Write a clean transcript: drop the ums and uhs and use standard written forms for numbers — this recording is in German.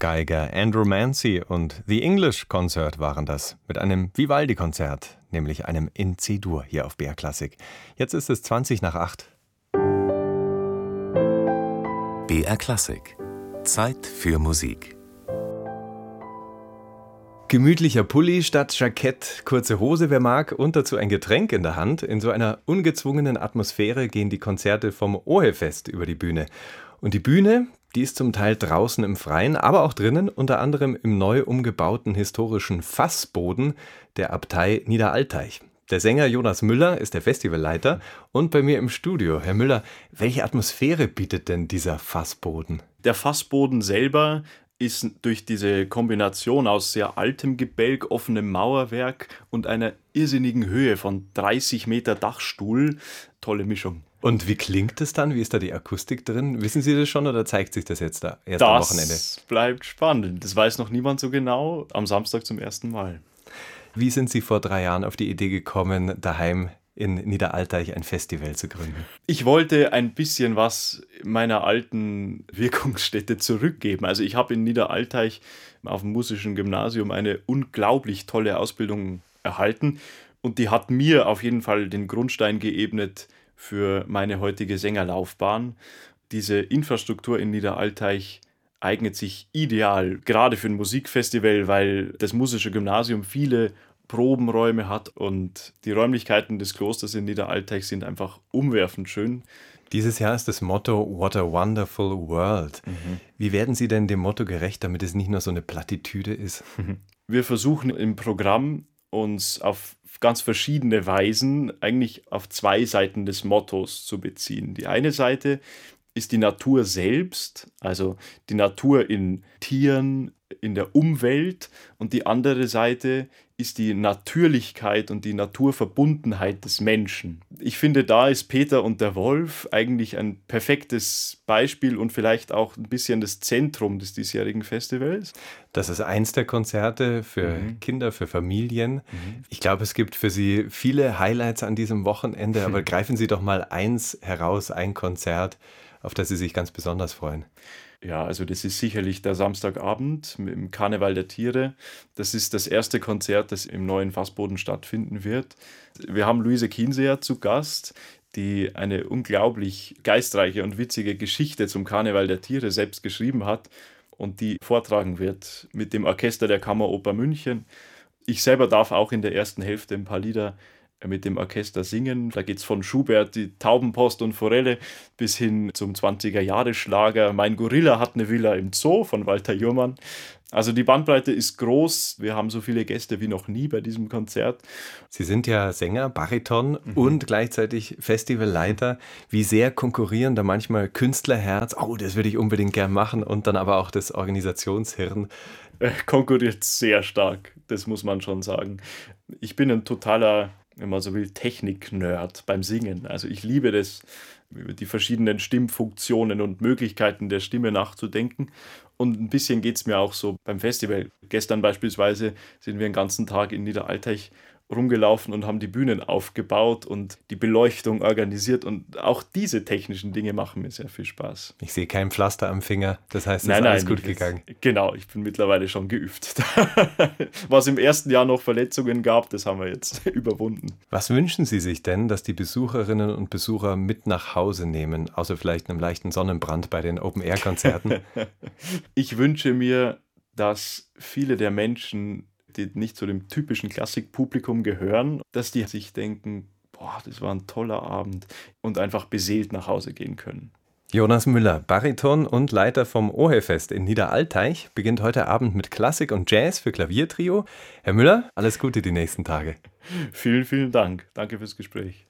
Geiger Andrew Mancy und The English Concert waren das, mit einem Vivaldi-Konzert, nämlich einem in C-Dur hier auf BR Klassik. Jetzt ist es 20:08. BR Klassik. Zeit für Musik. Gemütlicher Pulli statt Jackett, kurze Hose, wer mag, und dazu ein Getränk in der Hand. In so einer ungezwungenen Atmosphäre gehen die Konzerte vom Ohefest über die Bühne. Und die Bühne, die ist zum Teil draußen im Freien, aber auch drinnen, unter anderem im neu umgebauten historischen Fassboden der Abtei Niederaltaich. Der Sänger Jonas Müller ist der Festivalleiter und bei mir im Studio. Herr Müller, welche Atmosphäre bietet denn dieser Fassboden? Der Fassboden selber ist durch diese Kombination aus sehr altem Gebälk, offenem Mauerwerk und einer irrsinnigen Höhe von 30 Meter Dachstuhl, tolle Mischung. Und wie klingt es dann? Wie ist da die Akustik drin? Wissen Sie das schon oder zeigt sich das jetzt da erst am Wochenende? Das bleibt spannend. Das weiß noch niemand so genau. Am Samstag zum ersten Mal. Wie sind Sie vor 3 Jahren auf die Idee gekommen, daheim in Niederaltaich ein Festival zu gründen? Ich wollte ein bisschen was meiner alten Wirkungsstätte zurückgeben. Also ich habe in Niederaltaich auf dem musischen Gymnasium eine unglaublich tolle Ausbildung erhalten. Und die hat mir auf jeden Fall den Grundstein geebnet für meine heutige Sängerlaufbahn. Diese Infrastruktur in Niederaltaich eignet sich ideal, gerade für ein Musikfestival, weil das musische Gymnasium viele Probenräume hat und die Räumlichkeiten des Klosters in Niederaltaich sind einfach umwerfend schön. Dieses Jahr ist das Motto What a Wonderful World. Wie werden Sie denn dem Motto gerecht, damit es nicht nur so eine Plattitüde ist? Wir versuchen im Programm uns auf ganz verschiedene Weisen eigentlich auf 2 Seiten des Mottos zu beziehen. Die eine Seite ist die Natur selbst, also die Natur in Tieren, in der Umwelt, und die andere Seite ist die Natürlichkeit und die Naturverbundenheit des Menschen. Ich finde, da ist Peter und der Wolf eigentlich ein perfektes Beispiel und vielleicht auch ein bisschen das Zentrum des diesjährigen Festivals. Das ist eins der Konzerte für Kinder, für Familien. Ich glaube, es gibt für Sie viele Highlights an diesem Wochenende, aber greifen Sie doch mal eins heraus, ein Konzert, auf das Sie sich ganz besonders freuen. Ja, also das ist sicherlich der Samstagabend im Karneval der Tiere. Das ist das erste Konzert, das im neuen Fassboden stattfinden wird. Wir haben Luise Kienseer zu Gast, die eine unglaublich geistreiche und witzige Geschichte zum Karneval der Tiere selbst geschrieben hat und die vortragen wird mit dem Orchester der Kammeroper München. Ich selber darf auch in der ersten Hälfte ein paar Lieder mit dem Orchester singen. Da geht es von Schubert, die Taubenpost und Forelle, bis hin zum 20er-Jahre-Schlager Mein Gorilla hat eine Villa im Zoo von Walter Jurmann. Also die Bandbreite ist groß. Wir haben so viele Gäste wie noch nie bei diesem Konzert. Sie sind ja Sänger, Bariton und gleichzeitig Festivalleiter. Wie sehr konkurrieren da manchmal Künstlerherz, oh, das würde ich unbedingt gern machen, und dann aber auch das Organisationshirn? Konkurriert sehr stark, das muss man schon sagen. Ich bin ein totaler, wenn man so will, Technik-Nerd beim Singen. Also ich liebe das, über die verschiedenen Stimmfunktionen und Möglichkeiten der Stimme nachzudenken. Und ein bisschen geht es mir auch so beim Festival. Gestern beispielsweise sind wir den ganzen Tag in Niederaltaich rumgelaufen und haben die Bühnen aufgebaut und die Beleuchtung organisiert. Und auch diese technischen Dinge machen mir sehr viel Spaß. Ich sehe kein Pflaster am Finger, das heißt, es ist alles gut gegangen. Genau, ich bin mittlerweile schon geübt. Was im ersten Jahr noch Verletzungen gab, das haben wir jetzt überwunden. Was wünschen Sie sich denn, dass die Besucherinnen und Besucher mit nach Hause nehmen, außer vielleicht einem leichten Sonnenbrand bei den Open-Air-Konzerten? Ich wünsche mir, dass viele der Menschen, die nicht zu dem typischen Klassikpublikum gehören, dass die sich denken, boah, das war ein toller Abend, und einfach beseelt nach Hause gehen können. Jonas Müller, Bariton und Leiter vom Ohefest in Niederaltaich, beginnt heute Abend mit Klassik und Jazz für Klaviertrio. Herr Müller, alles Gute die nächsten Tage. Vielen, vielen Dank. Danke fürs Gespräch.